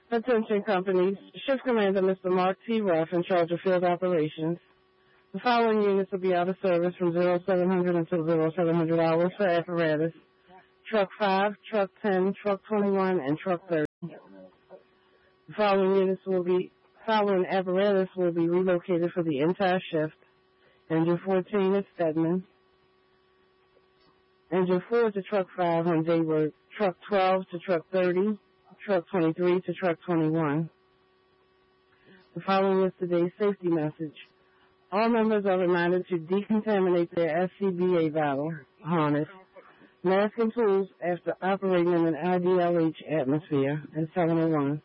Attention companies. Shift Commander Mr. Mark T. Ruff in charge of field operations. The following units will be out of service from 0700 until 0700 hours for apparatus. Truck 5, Truck 10, Truck 21, and Truck 30. The following apparatus will be relocated for the entire shift. Engine 14 is Stedman. Engine 4 to Truck 5 on day work. Truck 12 to Truck 30. Truck 23 to Truck 21. The following is today's safety message. All members are reminded to decontaminate their SCBA valve harness, mask and tools after operating in an IDLH atmosphere at 701.